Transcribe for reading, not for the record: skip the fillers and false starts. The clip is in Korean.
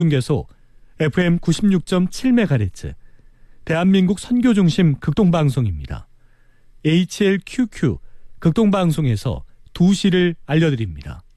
중계소 FM 96.7MHz 대한민국 선교중심 극동방송입니다. HLQQ 극동방송에서 2시를 알려드립니다.